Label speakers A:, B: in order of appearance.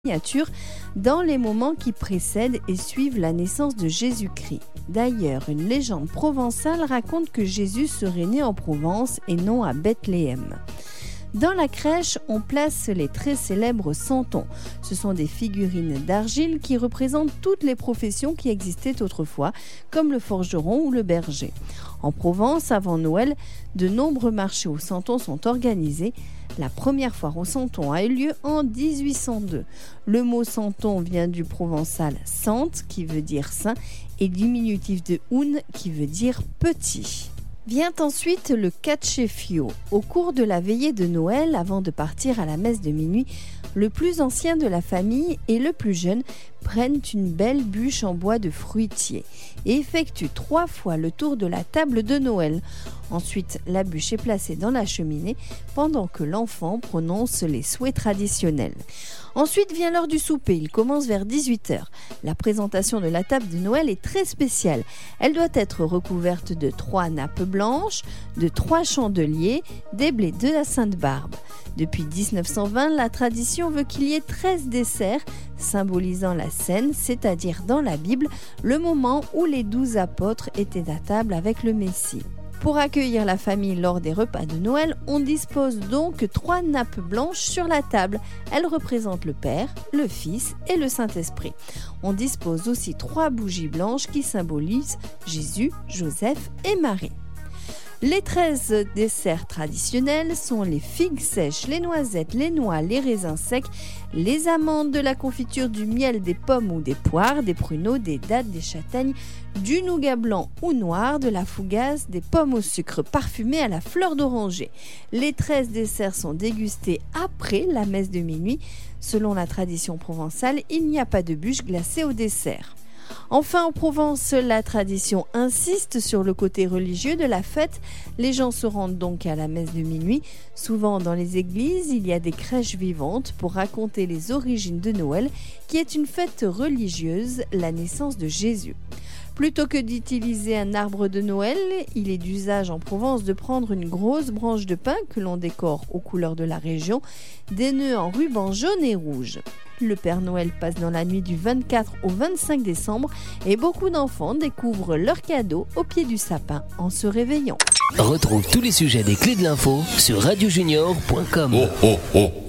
A: miniature dans les moments qui précèdent et suivent la naissance de Jésus-Christ. D'ailleurs, une légende provençale raconte que Jésus serait né en Provence et non à Bethléem. Dans la crèche, on place les très célèbres santons. Ce sont des figurines d'argile qui représentent toutes les professions qui existaient autrefois, comme le forgeron ou le berger. En Provence, avant Noël, de nombreux marchés aux santons sont organisés. La première foire aux santons a eu lieu en 1802. Le mot santon vient du provençal sante, qui veut dire saint, et diminutif de un, qui veut dire petit. Vient ensuite le cacefio. Au cours de la veillée de Noël, avant de partir à la messe de minuit, le plus ancien de la famille et le plus jeune prennent une belle bûche en bois de fruitier et effectuent 3 fois le tour de la table de Noël. Ensuite, la bûche est placée dans la cheminée pendant que l'enfant prononce les souhaits traditionnels. Ensuite vient l'heure du souper, il commence vers 18h. La présentation de la table de Noël est très spéciale. Elle doit être recouverte de 3 nappes blanches, de 3 chandeliers, des blés de la Sainte-Barbe. Depuis 1920, la tradition veut qu'il y ait 13 desserts, symbolisant la scène, c'est-à-dire dans la Bible, le moment où les 12 apôtres étaient à table avec le Messie. Pour accueillir la famille lors des repas de Noël, on dispose donc 3 nappes blanches sur la table. Elles représentent le Père, le Fils et le Saint-Esprit. On dispose aussi 3 bougies blanches qui symbolisent Jésus, Joseph et Marie. Les 13 desserts traditionnels sont les figues sèches, les noisettes, les noix, les raisins secs, les amandes, de la confiture, du miel, des pommes ou des poires, des pruneaux, des dattes, des châtaignes, du nougat blanc ou noir, de la fougasse, des pommes au sucre parfumées à la fleur d'oranger. Les 13 desserts sont dégustés après la messe de minuit. Selon la tradition provençale, il n'y a pas de bûche glacée au dessert. Enfin, en Provence, la tradition insiste sur le côté religieux de la fête. Les gens se rendent donc à la messe de minuit. Souvent, dans les églises, il y a des crèches vivantes pour raconter les origines de Noël, qui est une fête religieuse, la naissance de Jésus. Plutôt que d'utiliser un arbre de Noël, il est d'usage en Provence de prendre une grosse branche de pin que l'on décore aux couleurs de la région, des nœuds en ruban jaune et rouge. Le Père Noël passe dans la nuit du 24 au 25 décembre et beaucoup d'enfants découvrent leurs cadeaux au pied du sapin en se réveillant.
B: Retrouve tous les sujets des clés de l'info sur radiojunior.com.